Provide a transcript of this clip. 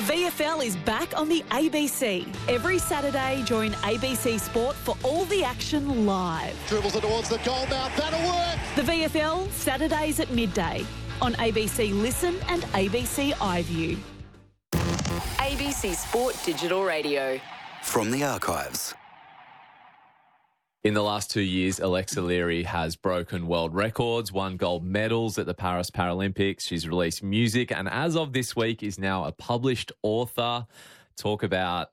VFL is back on the ABC. Every Saturday, join ABC Sport for all the action live. Dribbles it towards the goal mouth. That'll work. The VFL, Saturdays at midday on ABC Listen and ABC iView. ABC Sport Digital Radio. From the archives. In the last 2 years, Alexa Leary has broken world records, won gold medals at the Paris Paralympics. She's released music and as of this week is now a published author. Talk about